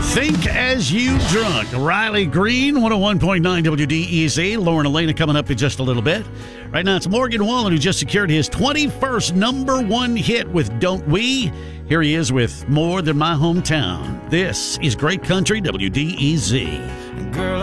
Think As You Drunk. Riley Green, 101.9 WDEZ. Lauren Elena coming up in just a little bit. Right now, it's Morgan Wallen who just secured his 21st number one hit with Don't We. Here he is with More Than My Hometown. This is Great Country WDEZ. Girl,